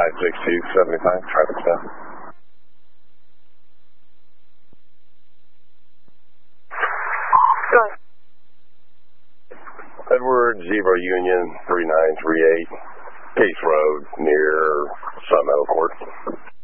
56275, traffic stop. Go ahead. Edward, Zebra Union, 3938, Case Road, near Sun Meadow Court.